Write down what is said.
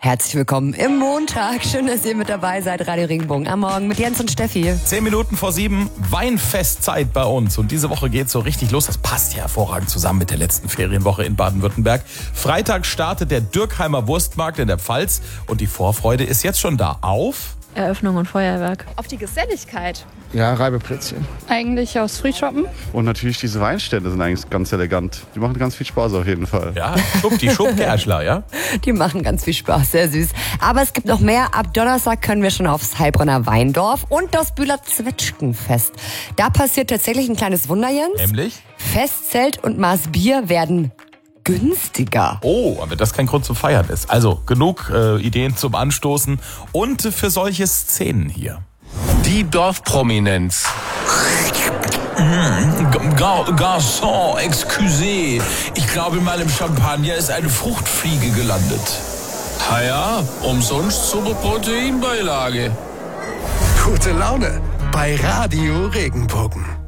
Herzlich willkommen im Montag. Schön, dass ihr mit dabei seid. Radio Regenbogen am Morgen mit Jens und Steffi. 10 Minuten vor 7, Weinfestzeit bei uns. Und diese Woche geht's so richtig los. Das passt ja hervorragend zusammen mit der letzten Ferienwoche in Baden-Württemberg. Freitag startet der Dürkheimer Wurstmarkt in der Pfalz. Und die Vorfreude ist jetzt schon da auf Eröffnung und Feuerwerk. Auf die Geselligkeit. Ja, Reibeplätzchen. Eigentlich aufs Frühshoppen. Und natürlich diese Weinstände sind eigentlich ganz elegant. Die machen ganz viel Spaß auf jeden Fall. ja, die Schubkerschler, ja? Die machen ganz viel Spaß, sehr süß. Aber es gibt noch mehr. Ab Donnerstag können wir schon aufs Heilbronner Weindorf und das Bühler Zwetschgenfest. Da passiert tatsächlich ein kleines Wunder, Jens. Nämlich? Festzelt und Maß Bier werden günstiger. Oh, aber das kein Grund zum Feiern ist. Also genug Ideen zum Anstoßen und für solche Szenen hier. Die Dorfprominenz. Garçon, excusez. Ich glaube, in meinem Champagner ist eine Fruchtfliege gelandet. Ja, umsonst super Proteinbeilage. Gute Laune bei Radio Regenbogen.